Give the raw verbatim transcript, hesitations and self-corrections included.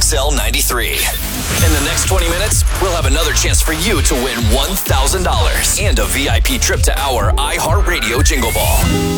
X L ninety-three. In the next twenty minutes, we'll have another chance for you to win one thousand dollars and a V I P trip to our iHeartRadio Jingle Ball.